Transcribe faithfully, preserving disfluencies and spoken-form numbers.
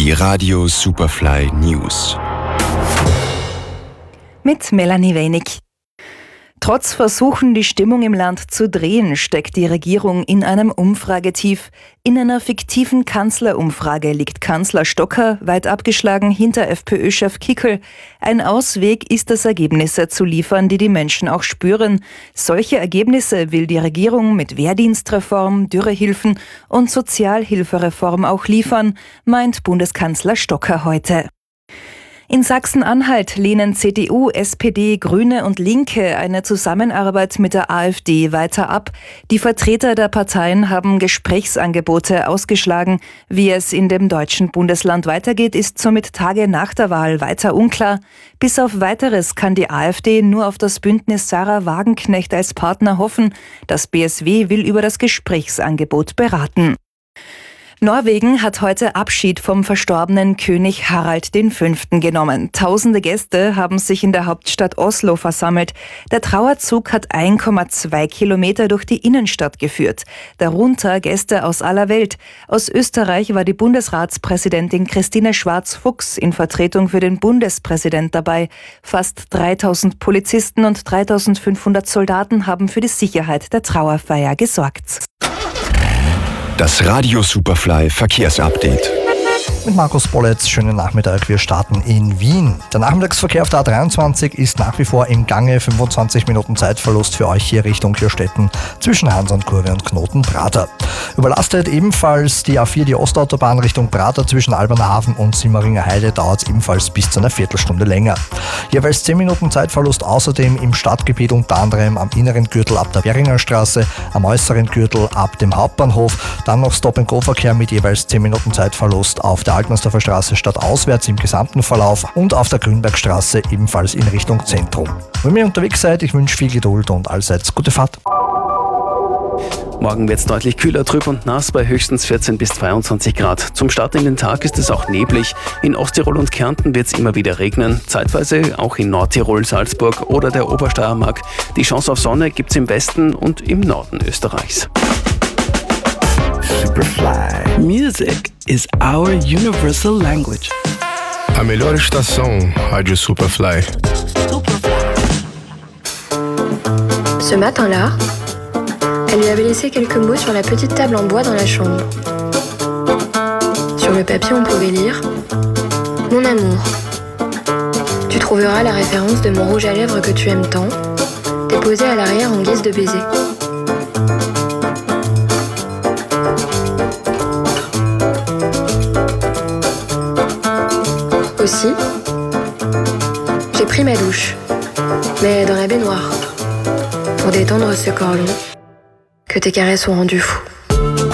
Die Radio Superfly News. Mit Melanie Wenig. Trotz Versuchen, die Stimmung im Land zu drehen, steckt die Regierung in einem Umfragetief. In einer fiktiven Kanzlerumfrage liegt Kanzler Stocker weit abgeschlagen hinter FPÖ-Chef Kickl. Ein Ausweg ist es, Ergebnisse zu liefern, die die Menschen auch spüren. Solche Ergebnisse will die Regierung mit Wehrdienstreform, Dürrehilfen und Sozialhilfereform auch liefern, meint Bundeskanzler Stocker heute. In Sachsen-Anhalt lehnen C D U, S P D, Grüne und Linke eine Zusammenarbeit mit der AfD weiter ab. Die Vertreter der Parteien haben Gesprächsangebote ausgeschlagen. Wie es in dem deutschen Bundesland weitergeht, ist somit Tage nach der Wahl weiter unklar. Bis auf Weiteres kann die AfD nur auf das Bündnis Sarah Wagenknecht als Partner hoffen. Das B S W will über das Gesprächsangebot beraten. Norwegen hat heute Abschied vom verstorbenen König Harald der Fünfte genommen. Tausende Gäste haben sich in der Hauptstadt Oslo versammelt. Der Trauerzug hat eins Komma zwei Kilometer durch die Innenstadt geführt. Darunter Gäste aus aller Welt. Aus Österreich war die Bundesratspräsidentin Christine Schwarz-Fuchs in Vertretung für den Bundespräsident dabei. Fast dreitausend Polizisten und dreitausendfünfhundert Soldaten haben für die Sicherheit der Trauerfeier gesorgt. Das Radio Superfly Verkehrsupdate. Mit Markus Bolletz, schönen Nachmittag. Wir starten in Wien. Der Nachmittagsverkehr auf der A dreiundzwanzig ist nach wie vor im Gange. fünfundzwanzig Minuten Zeitverlust für euch hier Richtung Kürstetten zwischen Hansandkurve und Knoten-Prater. Überlastet ebenfalls die A vier, die Ostautobahn Richtung Prater zwischen Alberner Hafen und Simmeringer Heide, dauert es ebenfalls bis zu einer Viertelstunde länger. Jeweils zehn Minuten Zeitverlust außerdem im Stadtgebiet, unter anderem am inneren Gürtel ab der Währinger Straße, am äußeren Gürtel ab dem Hauptbahnhof. Dann noch Stop-and-Go-Verkehr mit jeweils zehn Minuten Zeitverlust auf der Altmersdorfer Straße stadtauswärts im gesamten Verlauf und auf der Grünbergstraße ebenfalls in Richtung Zentrum. Wenn ihr unterwegs seid, ich wünsche viel Geduld und allseits gute Fahrt. Morgen wird es deutlich kühler, trüb und nass bei höchstens vierzehn bis zweiundzwanzig Grad. Zum Start in den Tag ist es auch neblig. In Osttirol und Kärnten wird es immer wieder regnen. Zeitweise auch in Nordtirol, Salzburg oder der Obersteiermark. Die Chance auf Sonne gibt es im Westen und im Norden Österreichs. Superfly. Music is our universal language. A melhor estação, Rádio Superfly. Ce matin-là, elle lui avait laissé quelques mots sur la petite table en bois dans la chambre. Sur le papier, on pouvait lire « Mon amour, tu trouveras la référence de mon rouge à lèvres que tu aimes tant, déposé à l'arrière en guise de baiser. » Aussi, j'ai pris ma douche, mais dans la baignoire, pour détendre ce corps long que tes caresses ont rendu fou.